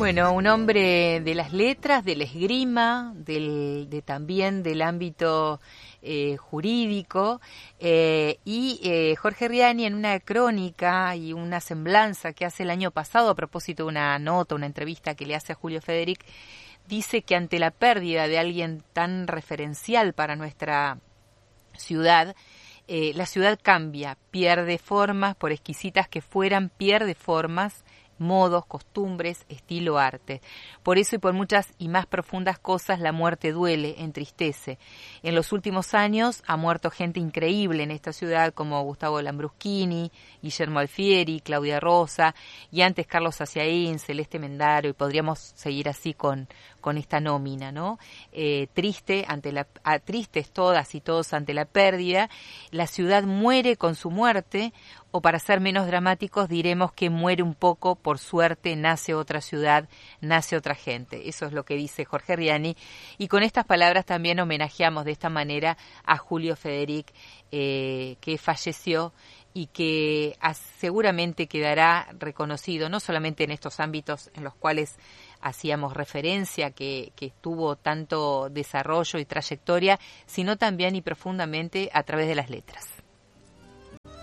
Bueno, un hombre de las letras, del esgrima, también del ámbito jurídico, y Jorge Riani, en una crónica y una semblanza que hace el año pasado a propósito de una nota, una entrevista que le hace a Julio Federic, dice que ante la pérdida de alguien tan referencial para nuestra ciudad, la ciudad cambia, pierde formas, por exquisitas que fueran, pierde formas, modos, costumbres, estilo, arte. Por eso y por muchas y más profundas cosas la muerte duele, entristece. En los últimos años ha muerto gente increíble en esta ciudad como Gustavo Lambruschini, Guillermo Alfieri, Claudia Rosa y antes Carlos Saciaín, Celeste Mendaro, y podríamos seguir así con esta nómina, ¿no? Tristes todas y todos ante la pérdida. La ciudad muere con su muerte, o para ser menos dramáticos diremos que muere un poco, por suerte nace otra ciudad, nace otra gente. Eso es lo que dice Jorge Riani, y con estas palabras también homenajeamos de esta manera a Julio Federic, que falleció y que seguramente quedará reconocido, no solamente en estos ámbitos en los cuales hacíamos referencia, que tuvo tanto desarrollo y trayectoria, sino también y profundamente a través de las letras.